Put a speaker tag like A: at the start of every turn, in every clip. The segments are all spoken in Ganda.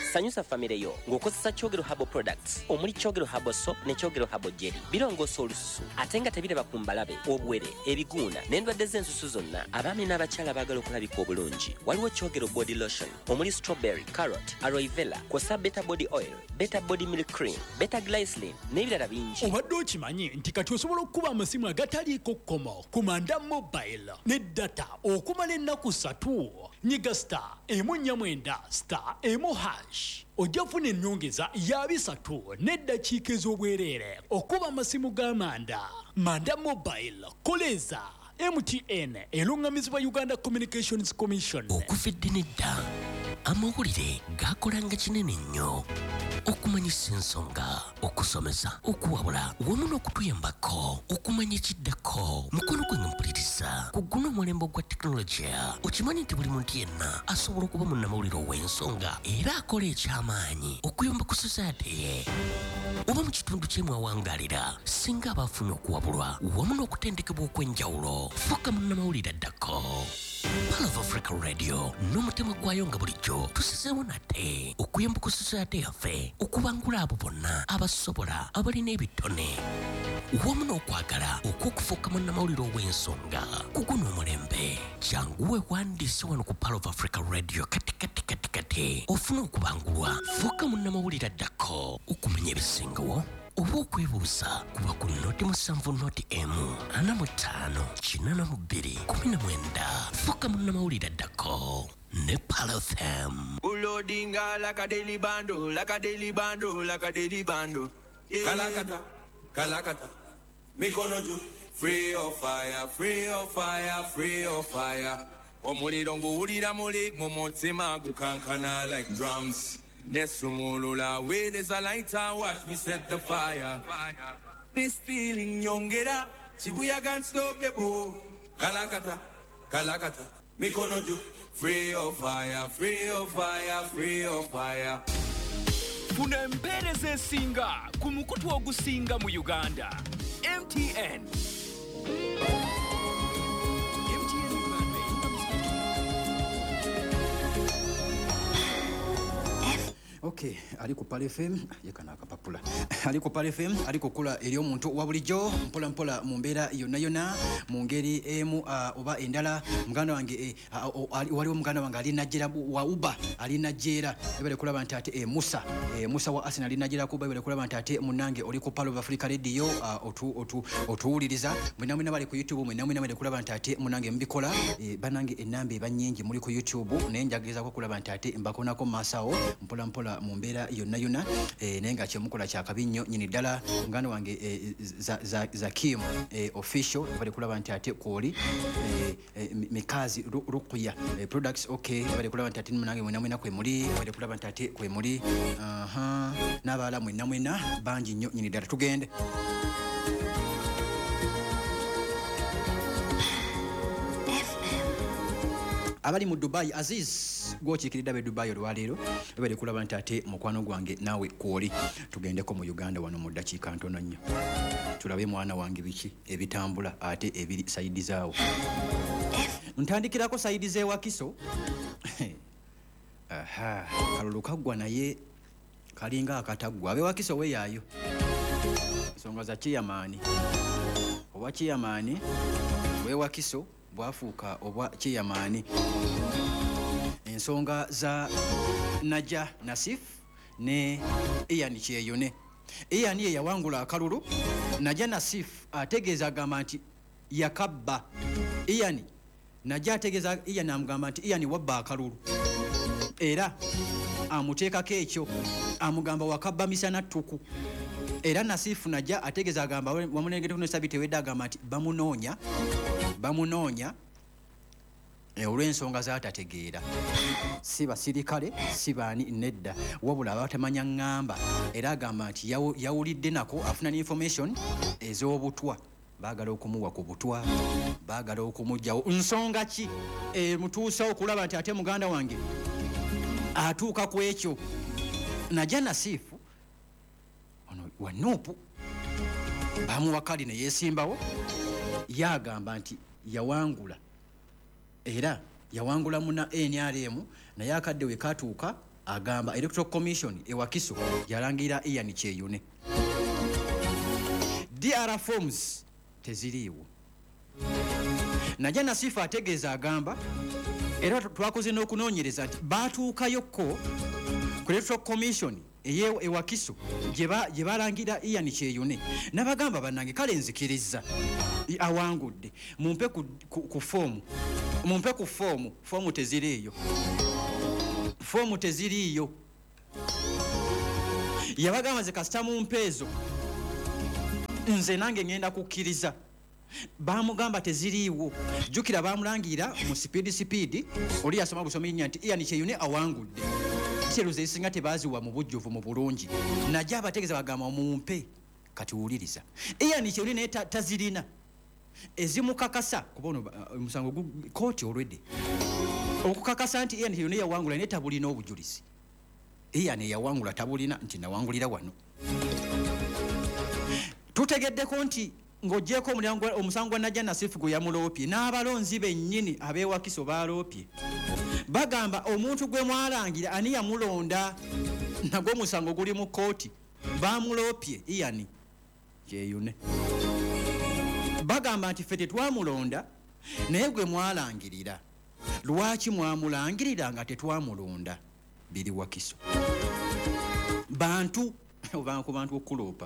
A: sanyusa famire yo ng'okozesa Kyogero Herbal Products omuli Kyogero Herbal Soap ne Kyogero Herbal Jelly. Birongoosa olususu ate nga tebireba ku mbalabe, obwere, ebiguuna n'endwadde z'ensusu zonna. Abaami n'abakyala baagala okulabika obulungi. Waliwo Kyogero Body Lotion omuli strawberry, carrot, aloe vera, kw'ossa Beta Body Oil, Beta Body Milk Cream, Beta Glycerin n'ebirala bingi.
B: Obadde okimanyi nti kati osobola okuba amasimu agataliiko kkomo ku Manda Mobile ne data okumala ennaku 3. Nyiga *149*1#. Ojja kufuna ennyongeza ya 3 n'eddakiika ez'obwereere okuba amasimu ga Manda Mobile. Koleza MTN elungamizibwa Uganda Communications Commission.
C: Okufidde nedda amawulire gakolanga kinene nnyo okumanyisa ensonga, okusomesa, okuwabula wamu n'okutuyambako okumanya ekiddako. Mukono gwe mpuliriza ku guno omulembe gwa tekinologiya. Okimanyi nti buli muntu yenna asobola okuba munnamawulire ow'ensonga era akola eky'amaanyi okuyamba ku society ye. Oba mu kitundu ky'emwe awangalira singa abafuna okuwabulwa wamu n'okutendekebwa okw'enjawulo, fuuka munnamawulire addako. Pearl of Africa Radio n'omutima gwayo nga bulijjo tusizeewo nate okuyamba ku society yaffe okubangula abo bonna abasobola abalina ebitone wamu n'okwagala okw'okufuuka munnamawulire ow'ensonga ku guno omulembe. Jangu weewandiise wano ku Pearl of Africa Radio kati ofuna okubangulwa. Fuuka munnamawulire addako okumanya ebisingawo oba okwebuuza kuba ku noti 745-45-82-19. Fuuka munnamawulire addako ne Pearl FM.
D: Ulodinga like a daily bando, like a daily bando, like a daily bando. Kalakata, Mikono ju, free of fire, free of fire, free of fire. Omuli dongo ulira muli, momotsema gukankana like drums. Nesumulula, where there's a lighter, watch me set the fire. This feeling yongera, Shibuya can't stop the bow. Kalakata, Mikono ju, free of fire, free of fire, free of fire.
E: Funa empeereza esinga ku mukutu ogusinga mu Uganda. MTN.
F: Okay, ali ku Pearl FM yekana akapapula. Ali ku Pearl FM ali kukula eri omuntu wa bulijjo mpola mu mbeera yonna mu ngeri emu oba endala. Muganda wange waliwo muganda wange ali najjera wa Uber ali najjera ebale kulaba nti ate Musa wa Arsenal ali najjera ku ebale kulaba nti ate munange oli ku Pearl of Africa Radio otuwuliriza mwina bali ku YouTube mwina bali kulaba nti ate munange mbikola banange enambe banyingi muri ku YouTube naye njagiriza ko kulaba nti ate mbakonako masawo mpola mu mbeera yonna naye nga kyemukola kyakabinyo nyini ddala. Muganda wange za Kim official bali kulaba nti ate kwoli mikazi Rukuya products. Okay, bali kulaba nti ate munange mwina kwe muri bali kulaba nti ate kwe muri n'abala mwina bangi nnyo nyini ddala. Tugende abali mu Dubai. Aziz gwokiikiridde abe Dubai olwaleero bali kulaba nti ate mukwano gwange naawe kwoli. Tugendeko mu Uganda wano mu ddakiika ntono nnyo tulabe mwana wange biki ebitambula ate ebiri sayidi zaawo. Ntandikirako sayidi z'ewakiso. Kalulu kaggwa naye kalinga akataggwa. Abewakiso weeyaayo ensonga za Chiyamaani oba Chiyamaani weewakiso bwafuuka obwa Chiyamaani. Ensonga za Naja Nasif ne Ian Kyeyone. Ian ye yawangula akalulu. Naja Nasif ategeeza agamba nti yakabba. Naja ategeeza Ian amugamba nti Ian wabba akalulu era amuteekako ekyo amugamba wakabba misana ttuku. Era Nasifu Naja ategeeza agamba wamunengete kuno sabiti wedda agamba nti bamunoonya olw'ensonga z'atategeera. Si basirikale si baani nedda wabula abatamanya ŋŋamba. Era agamba nti yawulidde nako afuna information ez'obutwa baagala okumuwa ku butwa baagala okumugjawo. Nsonga ki mutuusa okulaba nti ate muganda wange atuuka ku ekyo. Naja Nasifu ono wa Nuupu bamuwa kali ne yeesimbawo yagamba nti yawangula era yawangula muna NRM naye akadde we katuuka agamba Electoral Commission ewakiso yalangira Ian Kyeyune DR forms teziriiwo. Najja Nasifa ategeeza agamba era twakoze n'okunoonyereza nti baatuukayokko ku Electoral Commission ewakiso gye balangira Ian Kyeyune n'abagamba bannange kale nzikiriza awangudde mumpe ku foomu mumpe ku foomu teziriiyo foomu teziriiyo yabagamba ze kasita mumpeezo nze nange ngenda kukkiriza bamugamba teziriiwo jjukira bamulangira mu speed oli yasoma busomenya nti Ian Kyeyune awangudde kiteruze ezisinga tebaaziwa mu bujjuvu mu bulungi najja abategeeza bagamba mumpe kati wuliriza Ian Kyeyune naye tazirina ezimukakasa kuba ono omusango kooti olwedde okukakasa nti Ian Kyeyune yawangula naye tabulina obujulizi Ian yawangula tabulina nti nawangulira wano tutegeddeko nti ng'oggyeko omusango gwa Najja Nasifu gwe yamuloopye n'abalonzi bennyini abeewakiso baaloopye bagamba omuntu gwe mwalangira ani yamulonda nagwo omusango guli mu kooti bamuloopye Ian Kyeyune bagamba nti ffe tetwamulonda naye gwe mwalangirira lwaki mwamulangirira nga tetwamulonda biri wakiso bantu oba ku bantu okuloopa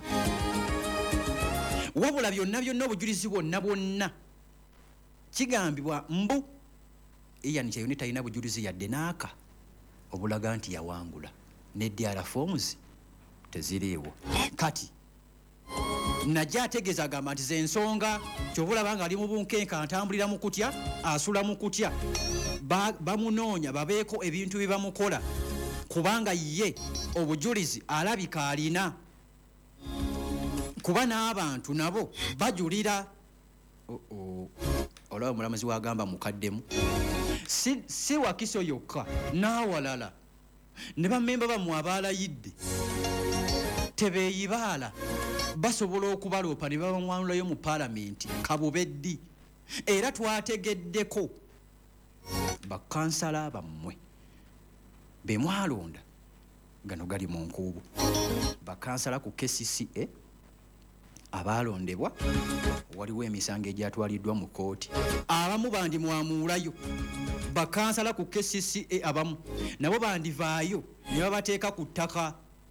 F: wabula byonna obujulizi bwonna kigambibwa mbu Ian Kyeyune talina bujulizi yadde naaka obulaga nti yawangula ne DR forms teziriiwo kati najja ategeeza agamba nti ze ensonga kyobulaba nga ali mu bunkenka atambulira mu kutya asula mu kutya bamunoonya babeeko ebintu bye bamukola kubanga ye obujulizi alabika alina kuba n'abantu nabo bajulira olaba omulamuzi wagamba mukaddemu si wakiso yokka n'awalala ne bammemba bammwe abaalayidde tebeeyibaala basobola okubaloopa ne babamwanulayo mu paalamenti kabubeddi era twategeddeko bakansala bammwe be mwalonda gano gali mu nkuubu bakansala ku KCCA abaalondebwa waliwo emisango egyatwaliddwa mu kooti abamu bandi mwamuulayo bakansala ku KCCA abamu nabo bandivaayo ne babateeka ku ttaka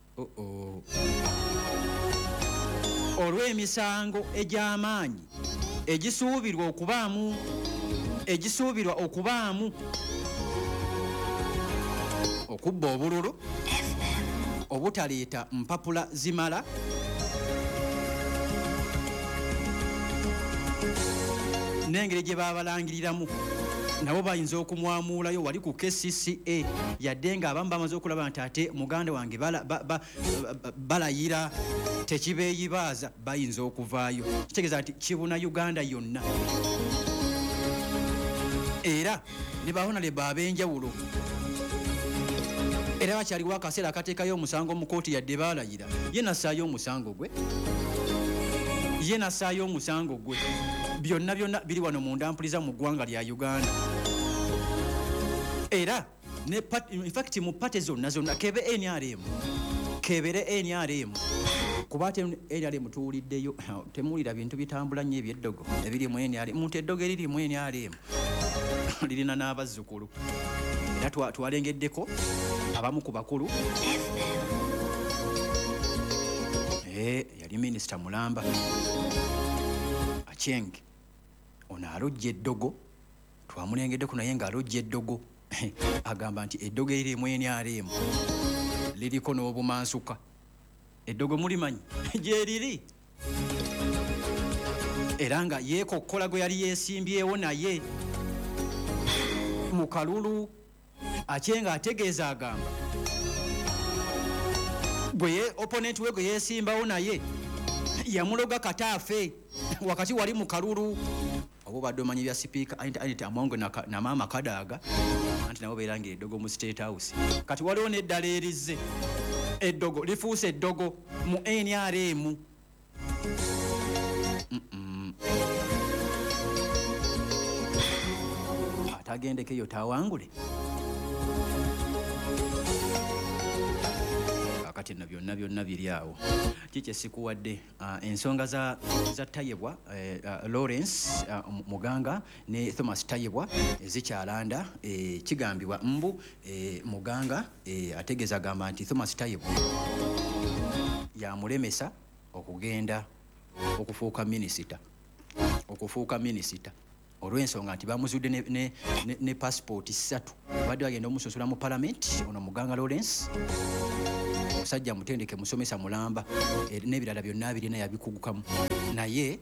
F: olw'emisango egy'amaanyi egisuubirwa okubaamu okubba obululu obutaleeta mpapula zimala n'engeri gye baabalangiriramu nabo bayinza okumwamuulayo wali ku KCCA yadde nga abamu bamaze okulaba nti ate muganda wange balayira tekibeeyibaaza bayinza okuvaayo kitegeeza nti kibuna Uganda yonna era ne bahonalebe ab'enjawulo era bakyaliwo akaseera akateekayo omusango mu kooti yadde baalayira ye nasaayo omusango gwe byonna biri wano mu ndampuliza mu ggwanga lya Uganda era in fact mu pate zonna kebere NRM kuba ate NRM tuwuliddeyo temuwulira bintu bitambula nnyo ebyeddogo ebiri mu NRM muntu eddogo eriri mu NRM lirina n'abazzukulu era twalengeddeko abamu ku bakulu yali minisita Mulamba Acheng ono alojja eddogo twamulengeddeko naye ng'alojja eddogo agamba nti eddogo eriri mu NRM liriko n'obumansuka eddogo mulimanyi gyeriri era nga yeekokkola gwe yali yeesimbyewo naye mu kalulu Achenga ategeeza agamba opponent we gwe yeesimbawo naye yamuloga kataafe wakati wali mu kalulu obo badde omanyi bya sipiika anti Amongo na maama Kadaaga anti nabo beerangira eddogo mu State House kati waliwo n'eddala erizze eddogo lifuuse eddogo mu NRM atagendekeyo tawangule kakati na byonna biri awo kike sikuwadde ensonga za Tayebwa Lawrence Muganga ne Thomas Tayebwa zikyalanda kigambibwa mbu Muganga ategeeza gamba nti Thomas Tayebwa yamulemesa okugenda okufuuka minisita olw'ensonga nti bamuzudde ne passport 3 badde bagenda omususula mu parliament ono Muganga Lawrence musajja mutendeke musomesa mulamba n'ebirala byonna birina yabikugukamu naye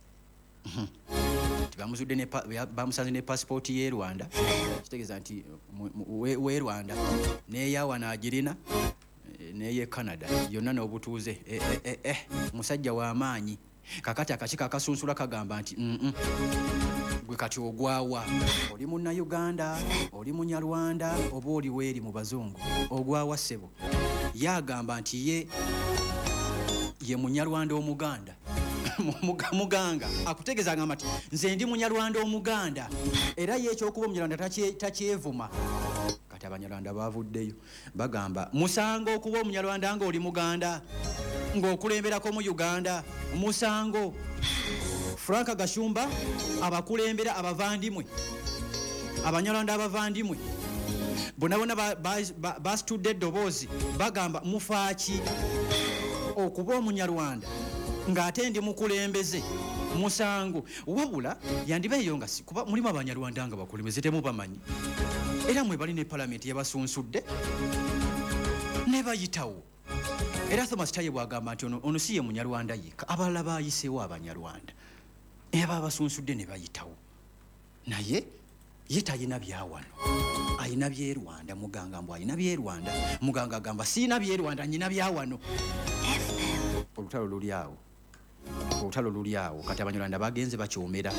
F: bamuzudde bamusanze ne passport y'e Rwanda kitegeeza nti w'e Rwanda n'eyawa n'agirina n'eye Canada yonna n'obutuuze musajja w'amaanyi kakati akakiiko akasunsula kagamba nti gwe kati ogwawa oli Munnayuganda oli Munyarwanda oba oli weeri mu bazungu ogwawa ssebo yagamba nti ye Munyarwanda Omuganda Muganga akutegeeza ngamba nti nze ndi Munyarwanda Omuganda era ye ekyokuba Omunyarwanda takyevuma kati Abanyarwanda bavuddeyo bagamba musango okuba Omunyarwanda ng'oli Muganda ng'okulemberako mu Uganda musango Frank Gashumba abakulembera abavandimwe Abanyarwanda abavandimwe bonna basitudde eddoboozi bagamba mufaaki okuba Omunyarwanda ng'ate ndi mukulembeze musango wabula yandibeeyo nga kuba mulimu Abanyarwanda nga bakulembeze temubamanyi era mwe bali ne palamenti yabasunsudde ne bayitawo era Thomas Tayebwa agamba nti ono si ye Munyarwanda yekka abalala baayiseewo Abanyarwanda era babasunsudde ne bayitawo naye ye talina byawano ayina by'e Rwanda Muganga mbu ayina by'e Rwanda Muganga agamba siina by'e Rwanda nyina byawano olutalo luli awo kati Abanyarwanda bagenze bakyomera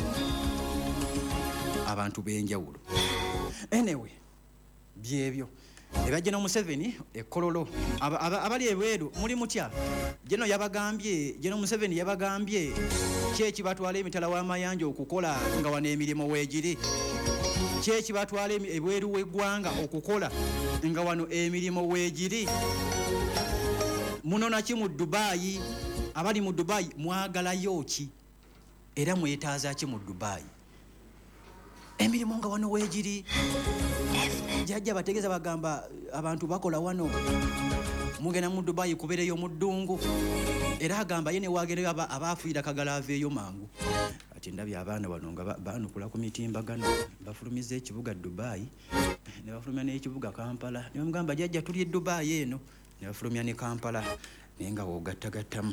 F: abantu b'enjawulo anyway byebyo ebajja Museveni ekkololo abali ebweru muli mutya Jeno Museveni yabagambye kyekibatwala emitala w'amayanja okukola nga wano emirimu weegiri kyekibatwala ebweru w'eggwanga okukola nga wano emirimu weegiri munona ki mu Dubai abali mu Dubai mwagalayo ki era mwetaaza ki mu Dubai emirimu nga wano weegiri jajja bategeeza bagamba abantu bakola wano mugenda mu Dubai kubeereyo mu ddungu era agamba ye ne waagereyo abaafiira kagala aveeyo mangu kati ndabye abaana bano nga baanukula ku mitimbagano bafulumiza ekibuga Dubai ne bafulumya n'ekibuga Kampala ne bamugamba jajja tuli e Dubai eno ne bafulumya ne Kampala naye nga woogattagattamu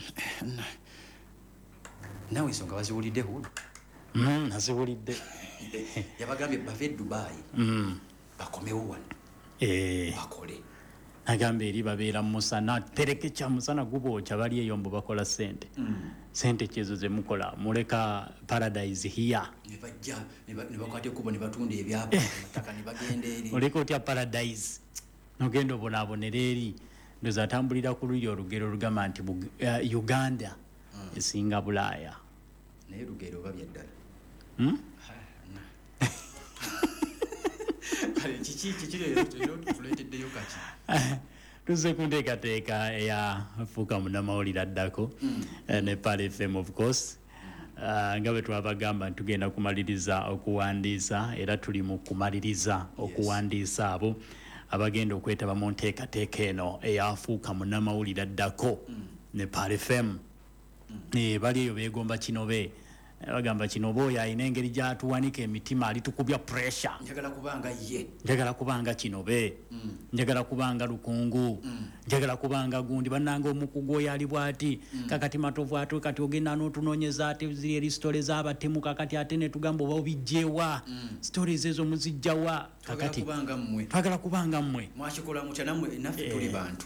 F: naawe ensonga baziwulidde hulo
B: naziwulidde
F: yabagambye bave e Dubai bakomewo wano bakole
B: agamba eri babeera mu musana tereke kya musana gubookya bali eyo mbu bakola sente sente kyezo ze mukola muleka paradise hiya
F: ne bajja ne bakwata ekkubo ne batunda ebyapa amataka ne bagenda eri
B: oleka otya paradise nogenda obonaabonera eri ndoza atambulira ku luli olugero olugamba nti Uganda esinga Bulaaya
F: naye lugero oba byaddala
B: tuze ku nteekateeka eyafuuka munnamawulire addako ne Pal FM of course nga bwe twabagamba nti tugenda kumaliriza okuwandiisa era tuli mu kumaliriza okuwandiisa abo abagenda okwetaba mu nteekateeka eno eyafuuka munnamawulire addako ne Pal FM bali eyo beegomba kinobe bagamba kino oyo alina engeri gy'atuwanika emitima alitukubya pressure njagala kubanga kinobe njagala kubanga lukungu njagala kubanga gundi bannanga omukugu oyo ali bw'ati kakati matovu ate kati ogenda n'otunoonyeza ate ziri eri sitole z'abatemu kakati ate ne tugamba oba obijjewa stories ezo muzijjawa kakati twagala kubanga mmwe
F: mwakikola mutya nammwe naffe tuli bantu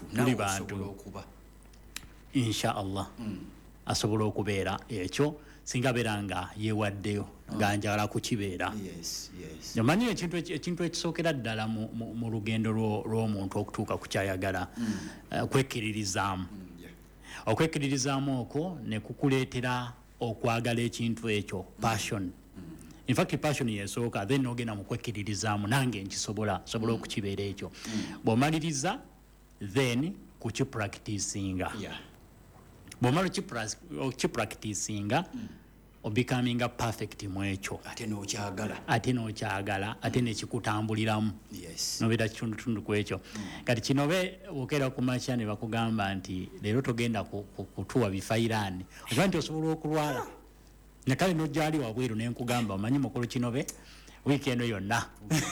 B: insha Allah asobola okubeera ekyo singa beera nga yeewaddeyo nga njagala kukibeera omanyi ekintu ekisookera ddala mu lugendo lw'omuntu okutuuka ku kyayagala kwekkiririzaamu okwekkiririzaamu okwo ne kukuleetera okwagala ekintu ekyo passion in fact passion yesooka then n'ogenda mu kwekkiririzaamu nange nkisobola okukibeera ekyo bw'omaliriza then kukipracticinga
F: Yeah.
B: bw'omala okipracticinga becoming perfect mu ekyo ate n'okyagala ate nekikutambuliramu
F: Yes.
B: nobeera kitundutundu ku ekyo kati kino be wokeera ku makya ne bakugamba nti leero togenda kutuwa bifayiraani okiba nti osobola okulwala nekale nojjali wabweru nenkugamba omanyi mukulu kino be wiiki eno yonna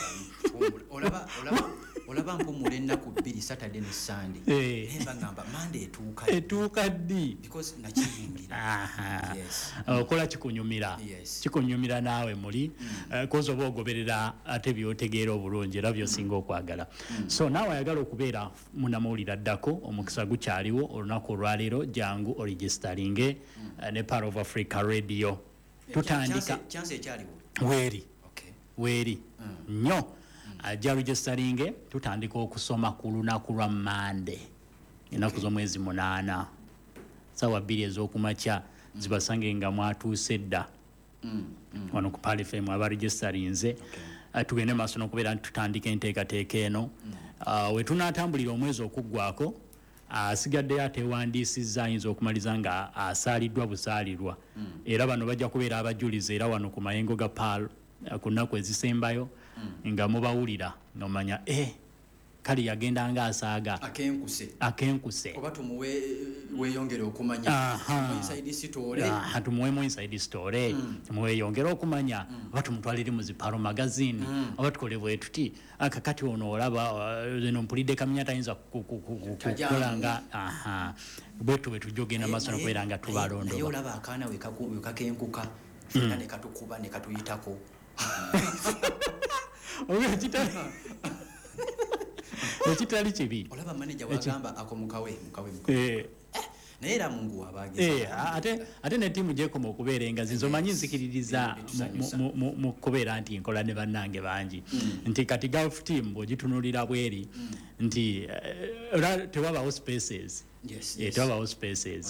F: olaba mpumula ennaku 2 Saturday ne Sunday nemba ngamba Monday
B: etuuka ddi
F: because nakiyingira. Yes.
B: okola kikunyumira
F: Yes.
B: kikunyumira naawe muli kozi oba ogoberera ate byotegeera obulungi era byosinga okwagala so naawe ayagala okubeera munamawulire addako omukisa gukyaliwo olunaku olwaleero jangu oregistaringe ne Power of Africa Radio tutandika
F: chance ekyaliwo
B: weeri nnyo ajja registeringe tutandika okusoma ku lunaku lwa Monday ennaku z'omwezi 8 sawa 2 ez'okumakya zibasange nga mwatuuse dda wano ku Pal FM abaregisterinze tugende maaso n'okubeera nti tutandika enteekateeka eno we tunaatambulira omwezi okuggwako asigaddeyo ateewandiisizza ayinza okumaliza nga asaaliddwa busaalirwa era bano bajja kubeera abajulizi era wano ku mayengo ga Pal ku nnaku ezisembayo nga mubawulira ng'omanya kale yagenda nga asaaga akenkuse
F: oba tumuwe weyongere okumanya inside story
B: tumuwemu inside story tumuweyongere okumanya oba tumutwalire mu ziparo magazine oba tukole bwe tuti kakati ono olaba zino mpulidde kamenya tayinza kukola nga bwetu bwe tujja ogenda maaso nokubeera nga tubalondoba
F: naye olaba akaana wekakenkuka fena ne katukuba ne katuyitako
B: ekitali kibi
F: olaba manager wagamba akomukawe naye era mungu
B: ate ne tiimu gyekoma okubeera engazi nze omanyi nzikiririza mu kubeera nti nkola ne bannange bangi nti kati golf team bw'ogitunulira bweri nti tewabaawo spaces tewabaawo spaces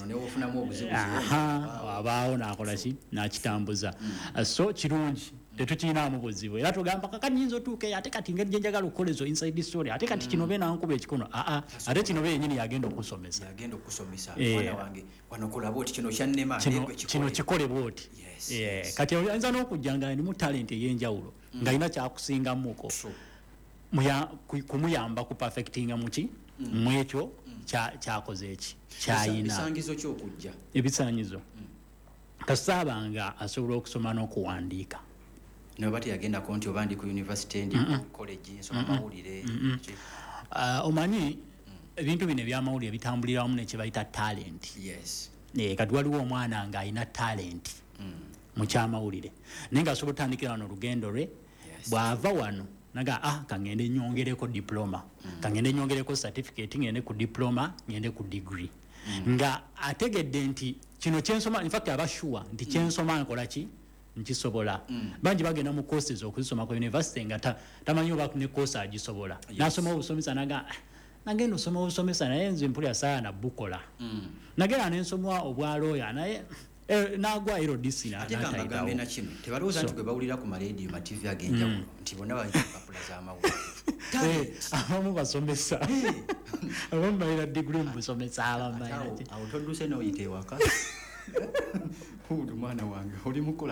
B: abaawo nakola ki nakitambuza so kirungi tetukiinaamu buzibu era tugamba kakati nyinza otuukeyo ate kati ngeri gyenjagala okukola ezo inside story ate kati kino be nankuba ekikono ate kino be yenyini yagenda okusomesa
F: mwana wange wano kolaba oti kino kyannema
B: kino kikole bwoti kati oyinza n'okujja nga ndimu talent ey'enjawulo ng'alina kyakusingamuko kumuyamba ku perfectinga muki mu ekyo kyakoze eki kyayina ebisaanyizo kasaabanga asobola okusoma n'okuwandiika
F: noba teyagendako nti oba ndi ku university ndi college nsoma mawulire
B: omanyi ebintu bino ebyamawulire bitambulira wamu nekibayita talent kati waliwo omwana nga alina talent mu kyamawulire naye nga asobola otandikira wano olugendo lwe bw'ava wano naga kangende nyongereko diploma kangende nyongereko certificate ngende ku diploma ngende ku degree nga ategedde nti kino kyensoma in fact abashuwa nti kyensoma nkola ki nkisobola bangi bagenda mu courses okuzisoma ku university nga tamanyi oba ne course agisobola nasoma obusomesa naga nagenda osoma obusomesa naye nze mpulira saana bukola nagenda nensomwa obwalooya naye nagwa erodisi
F: nagambe na kino tebalowooza nti gwe bawulira ku maradio ma TV ag'enjawulo nti bonna balina empapula z'amawulire
B: abamu basomesa abamu balina diguri mu busomesa
F: awo todduse n'oyita ewaka hudu mwana wange oli mukola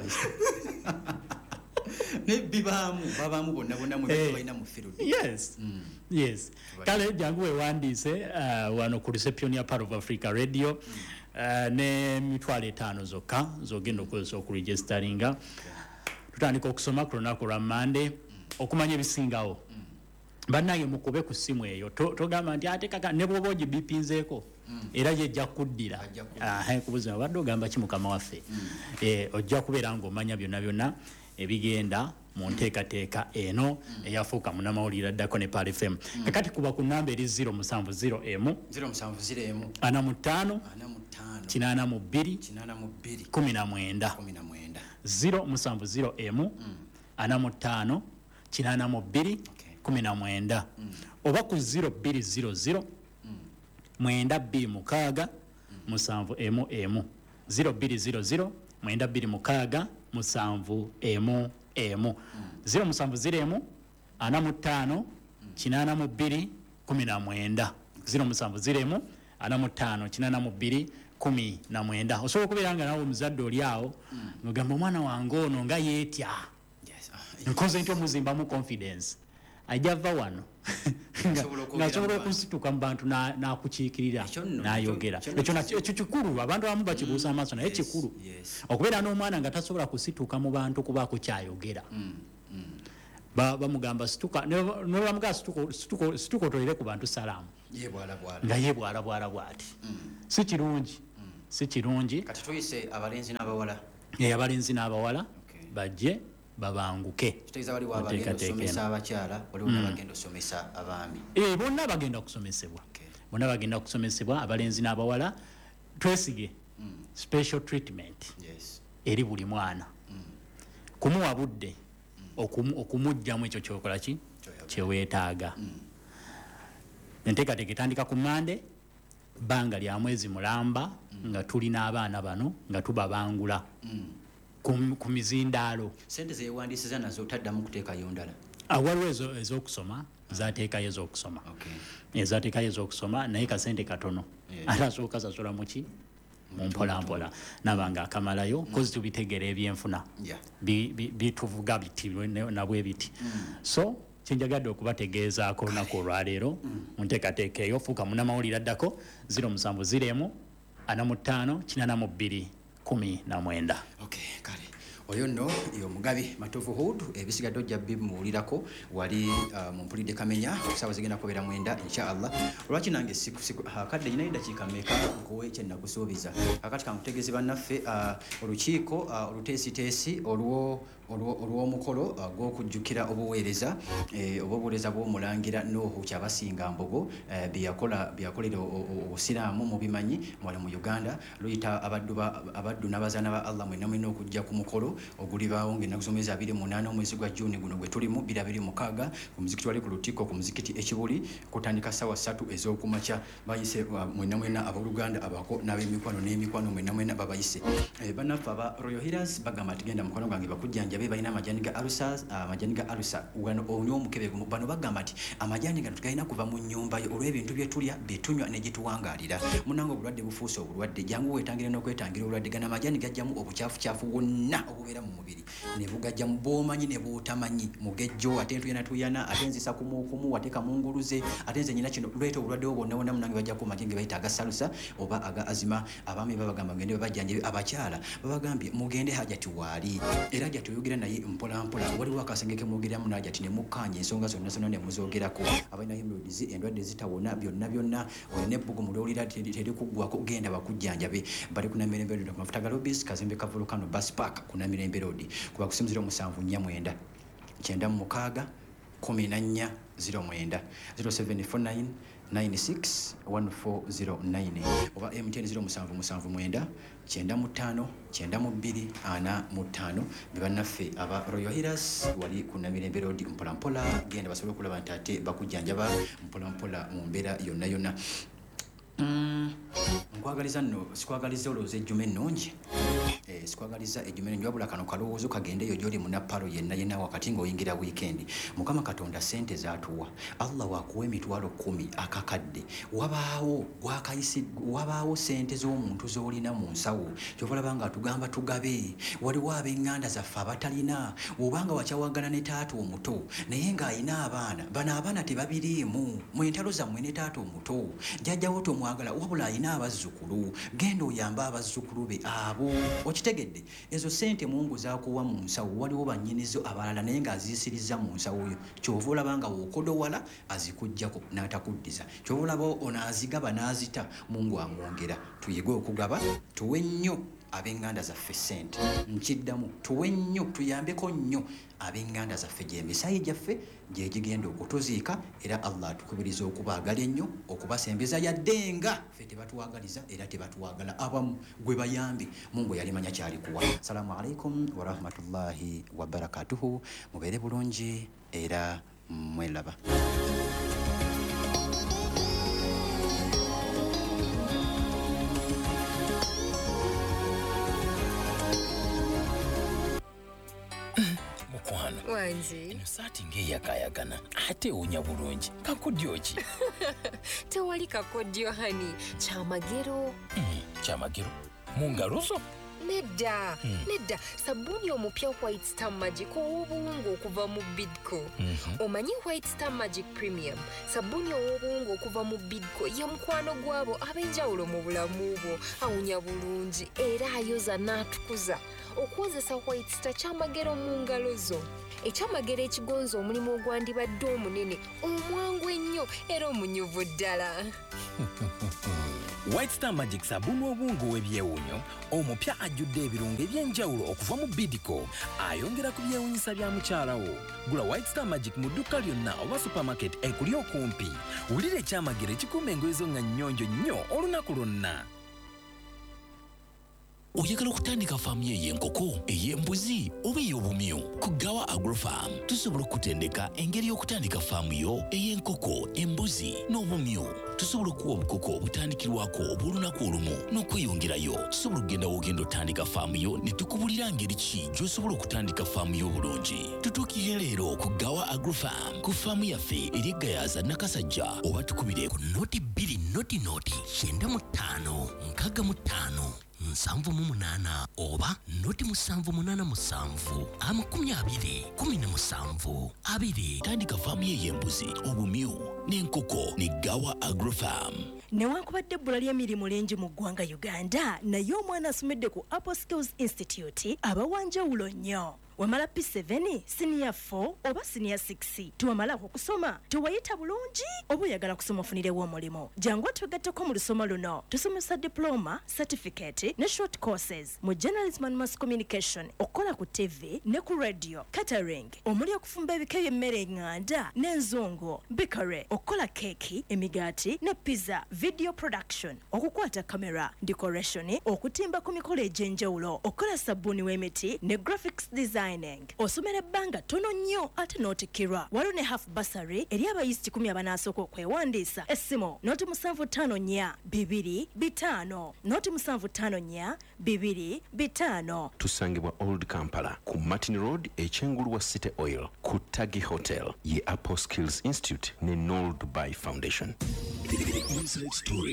F: babaamu bonna mu balina mu field
B: yes kale jangu wewandiise wano ku reception ya Power of Africa Radio ne mitwalo 5 zokka zogenda okukozesa okuregisteringa tutandika okusoma ku lunaku lwa Monday okumanya ebisingawo bannange mukube ku simu eyo togamba nti ate kaka ne bwoba ogibipinzeeko era yejja kuddira kubuzima badde ogamba ki mukama waffe ojja kubeera ng'omanya byonna ebigenda mu nteekateeka eno eyafuuka munnamawulire addako ne Pal FM kakati kuba ku namba eri 070 45 82 19 070 45 82 19 oba ku 0200 926 7 0200 926 7 070 45 82 19 07 45 82 19 osobola okubeera nga nawe omuzadde oli awo ng'ogamba omwana wange ono nga yeetya nkoze ntyo muzimbamu confidence ajja va wano ng'asobola okusituka mu bantu n'akukiikirira n'ayogera ekyo kikulu abantu abamu bakibuusa amaaso naye kikulu okubeera n'omwana nga tasobola kusituka mu bantu kubaako kyayogera bamugamba situka nebamugamba situka otolere ku bantu salaamu nga yeebwalabwala bw'ati si kirungi
F: kati tuyise abalenzi n'abawala
B: abalenzi n'abawala bajje babanguke
F: kitegeeza waliwo abagenda okusomesa abakyala waliwo n'abagenda okusomesa abaami
B: bonna bagenda okusomesebwa bonna bagenda okusomesebwa abalenzi n'abawala twesige special treatment eri buli mwana kumuwa budde okumujjamu ekyo kyokola ki kyeweetaaga enteekateeka etandika ku Mande bbanga lya mwezi mulamba nga tulina abaana bano nga tubabangula ku mizindaalo
F: sente zeewandiisiza nazo otaddamu kuteekayo ndala
B: waliwo ez'okusoma zateekayo ez'okusoma ezateekayo ez'okusoma naye kasente katono ate asooka sasula muki mumpolampola nabanga akamalayo kozi tubitegeera ebyenfuna bituvuga biti nabwe biti so kyenjagadde okubategeezaako olunaku olwaleero munteekateeka eyo fuuka munnamawulire addako 07 45 82 19
F: kale oyo nno y'omugabi Matovu Hood ebisigadde ojja bimuwulirako wali mumpulidde kamenya kusaawa zigenda kubeera 9 inshallah olwaki nange kadde nyina eddakiika mmeka nkuwe kye nakusuubiza kakati kankutegeeze bannaffe olukiiko oluteesiteesi olw'omukolo gw'okujjukira obuweereza obuweereza bw'omulangira Nuuhu Kyabasinga Mbogo byakolera obusiraamu mubimanyi mwali mu Uganda luyita abaddu n'abazaana ba Allah mwenna mwenna okujja ku mukolo ogulibaawo ng'ennaku z'omwezi 28 omwezi gwa Juni guno gwe tulimu 2026 ku muzikiti wali ku Lutikko ku muzikiti Ekibuli kutandika ssaawa 3 ez'okumakya bayise mwenna mwenna abooluganda abako n'emikwano mwenna mwenna babayise bannaffe aba Royal Healers bagamba tigenda mukono gwange bakujjanja balina amajani ga alusa wano onyomukebe bano bagamba nti amajani gano tugalina kuva mu nnyumba yo olw'ebintu bye tulya betunywa ne gituwangalira munango obulwadde bufuuse obulwadde jangu wetangira n'okwetangira obulwadde gana amajani gajjamu obukyafu wonna obubeera mu mubiri ne bugajjamu bw'omanyi ne bw'otamanyi mugejjo ate tuyana ate nzisa kumukumu wateeka munguluze ate nze nyina kino lweta obulwadde bwonna wonna munange bajja ku majani ge bayita aga salusa oba aga azima abaami babagamba ngende babajjanje abakyala babagambye mugende hajati waali era hajati oyogera naye mpolampola waliwo akasenge kemwogeramu n'hajati ne mukkanya ensonga zonna ne muzoogerako abalina hemorrhoids endwadde zitawona byonna olina ebbugumu ly'owulira terikuggwako genda bakujjanjabe bali ku Namirembe Road ku mafuta ga Lobis Kazembe ka Volcano Bus Park ku Namirembe Road kuba kusinzira 749 96 14 09 0749 961409 oba MTN 0779 95 92 45 bibannaffe aba Royal Healers wali ku Namirembe Road mpolampola genda basobole okulaba nti ate bakujjanjaba mpolampola mu mbeera yonna nkwagaliza nno sikwagaliza olowooza ejjuma ennungi sikwagaliza ejjuma ennungi wabula kano kalowoozo kagendeyo gy'oli munappalo yenna wakati ng'oyingira wiikendi Mukama Katonda sente zaatuwa Allah wakuwa emitwalo 10 akakadde wabaawo sente z'omuntu z'olina mu nsawo kyovalaba nga tugamba tugabe waliwo ab'eŋŋanda zaffe abatalina obanga wakyawagana ne taata omuto naye ng'ayina abaana bano abaana tebabiriimu mu entalo zammwe ne taata omuto jjajjawo tomwagala wabula ayina abazzukulu genda oyambe abazzukulu be abo okitegedde ezo sente Mungu zaakuwa mu nsawo waliwo bannyinizo abalala naye ng'aziyisiriza mu nsawo yo kyova olaba nga wookodowala azikuggyako n'atakuddiza kyova olaba ono azigaba n'azita Mungu amwongera tuyige okugaba tuwe nnyo ab'eŋŋanda zaffe sente nkiddamu tuwe nnyo tuyambeko nnyo ab'eŋŋanda zaffe gy'emisayi gyaffe gyegigenda okutuziika era Allah atukubiriza okubaagala ennyo okubasembeza yadde nga ffe tebatwagaliza era tebatwagala abamu gwe bayambi Mungu yalimanya kyalikuwa. Salaamu alaikum warahmatullahi wabarakatuhu mubeere bulungi era mwelaba.
C: Wanzi. Ino saati ngeyakayagana ate unya bulungi kakudyoki.
G: tewali kakodyo hani kyamagero.
E: Kyamagero mu ngalo zo?
G: Nedda sabuni omupya White Star Magic ow'obuwungu okuva mu Bidco. Omanyi White Star Magic Premium sabuni ow'obuwungu okuva mu Bidco ye mukwano gwabo ab'enjawulo mu bulamu bwo, awunya bulungi era ayoza n'atukuza. Okukozesa White Star kyamagero mu ngalo zo. Ekyamagero ekigonza omulimu ogwandibadde omunene, omwangu ennyo era omunyuvu ddala.
E: White Star Magic sabuni obungu w'ebyewunyo omupya ajjudde ebirungo eby'enjawulo okuva mu Bidco, ayongera ku byewunyisa bya mukyalawo. Gula White Star Magic mu dduka lyonna oba supermarket ekuli okumpi. Wulira ekyamagero ekikuuma engoye zo nga nnyonjo nnyo olunaku lwonna.
C: Oyagala okutandika faamu y'enkoko, ey'embuzi oba ey'obumyu? Ku Gawa Agrofarm tusobola okutendeka engeri y'okutandika faamu yo ey'enkoko, embuzi n'obumyu. Tusobola okuwa obukoko obutandikirwako obw'olunaku olumu n'okweyongerayo. Tusobola okugenda w'ogenda otandika faamu yo ne tukubulira ngeri ki gy'osobola okutandika faamu yo obulungi. Tutuukire leero ku Gawa Agrofarm ku faamu yaffe eri Gayaza Nakasajja, oba tukubire ku noti 2 noti 95 65 7 oba noti 787 20 tandika faamu y'embuzi, obumyu n'enkoko ne Gawa Agrofarm.
H: Newankubadde ebbula ly'emirimu lingi mu ggwanga Uganda, naye omwana asomedde ku Apple Skills Institute abawanjawulo nnyo. Wamala P7, senior 4 oba senior 6 tuwamalako kusoma tuwayita bulungi oba oyagala kusoma ofunirewo omulimu. Jangu twegatteko mu lusoma luno tusomesa diploma, certificate ne short courses mu journalism and mass communication, okukola ku TV ne ku radio, catering, omuli okufumba ebika by'emmere eŋŋanda n'enzungu, bakery, okukola keeki, emigaati ne pizza, video production, okukwata kamera, decoration, okutimba ku mikolo egy'enjawulo, okukola sabbuuni w'emiti ne graphics design. Osomera ebbanga tono nnyo ate n'otikkirwa. Waliwo ne half bursary eri abayizi 10 abanasooka okwewandiisa. Essimu noti 754 noti 754
I: tusangibwa Old Kampala ku Martin Road, ekyengulu wa City Oil, ku Tagi Hotel, ye Apple Skills Institute ne Noel Dubai Foundation.
C: The Inside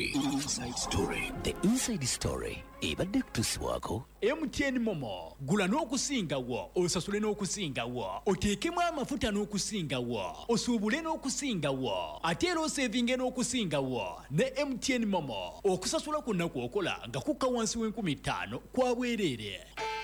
C: Story ebadde kutusibwako
B: MTN Momo. Gula n'okusingawo, osasule n'okusingawo, oteekemu amafuta n'okusingawo, osuubule n'okusingawo, ate era osevinge n'okusingawo ne MTN Momo. Okusasula kwonna kw'okola nga kukka wansi w'15,000 kwa bwereere.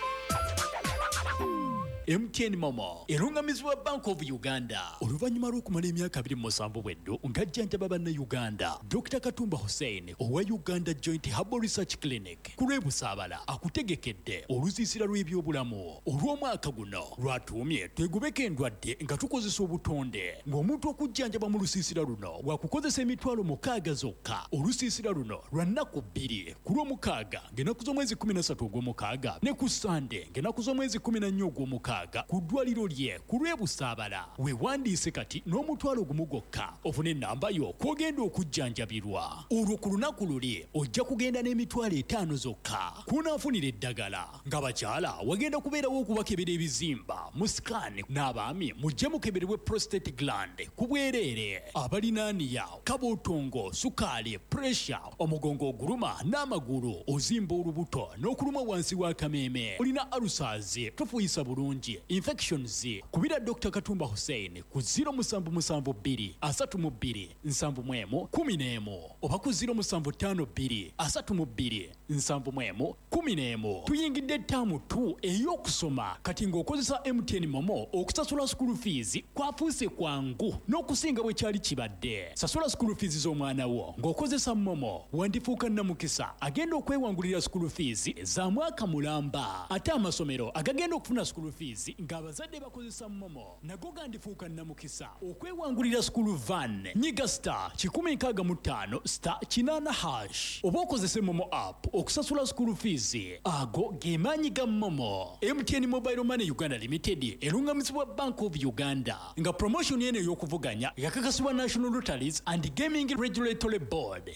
B: MTN Momo erungamizibwa Bank of Uganda. Oluvannyuma lw'okumala emyaka 27 bweddu ng'ajjanjaba bannayuganda, Dr. Katumba Hussein owa Uganda Joint Herbal Research Clinic ku lw'ebusaabala akutegekedde olusiisira lw'ebyobulamu olw'omwaka guno lwatuumye twegubeko endwadde nga tukozesa obutonde, ng'omuntu okujjanjaba mu lusiisira luno wakukozesa emitwalo 6 zokka. Olusiisira luno lwa nnaku 2 ku lw'omukaaga ng'ennaku z'omwezi 13 ogw'omukaaga ne ku Sande ng'ennaku z'omwezi 14 ogw'omukaaga ku ddwaliro lye ku lw'ebusaabala. Weewandiise kati n'omutwalo gumu gwokka ofune ennamba yo kw'ogenda okujjanjabirwa. Olwo ku lunaku luli ojja kugenda n'emitwalo 5 zokka kunaafunira eddagala. Ng'abakyala wagenda kubeerawo okubakebera ebizimba mu scan, n'abaami mujje mukeberebwe prostate gland ku bwereere, abalinaaniya, kabootongo, sukaali, pressure, omugongo oguluma n'amagulu, ozimba olubuto n'okuluma wansi w'akameeme, olina ulcers, tofuuyisa bulungi, infections. Kubira Dr. Katumba Hussein ku 0772 32 71 11 oba ku 0752 32 71 11. Tuyingidde ttaamu 2 ey'okusoma kati ng'okozesa MTN Momo okusasula school fees kwafuuse kwangu n'okusinga bwe kyali kibadde. Sasula school fees z'omwana wo ng'okozesa Momo, wandifuuka nnamukisa agenda okwewangulira school fees za mwaka mulamba. Ate amasomero agagenda okufuna school fees ng'abazadde bakozesa Momo nago gandifuuka nnamukisa okwewangulira school van. Nyiga star 165 star 8 oba okozese Momo app okusasula school fees. Ago ge maanyi ga Momo. MTN Mobile Money Uganda Limited erungamizibwa Bank of Uganda nga promotion eno ey'okuvuganya yakakasibwa National Lotteries and Gaming Regulatory Board.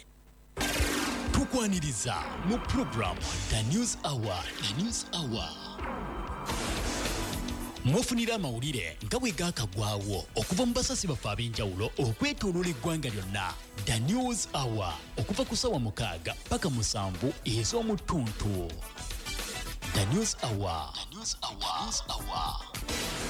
B: Tukwaniriza mu program The News Hour. mwofunira amawulire nga bwe gaakagwawo okuva mu basasi baffe ab'enjawulo okwetooloola eggwanga lyonna. The News Hour okuva ku ssaawa 6 paka 7 ez'omu ttuntu. The News Hour.